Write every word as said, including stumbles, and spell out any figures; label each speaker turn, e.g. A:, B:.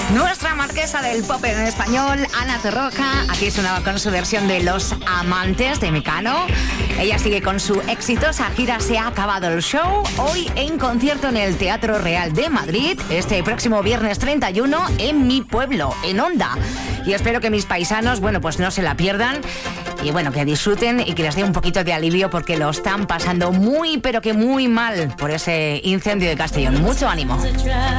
A: Nuestra marquesa del pop en español, Ana Torroja, aquí sonaba con su versión de Los Amantes de Mecano. Ella sigue con su exitosa gira Se ha acabado el show, hoy en concierto en el Teatro Real de Madrid, este próximo viernes treinta y uno en mi pueblo, en Onda. Y espero que mis paisanos, bueno, pues no se la pierdan y bueno, que disfruten y que les dé un poquito de alivio porque lo están pasando muy, pero que muy mal por ese incendio de Castellón. Mucho ánimo.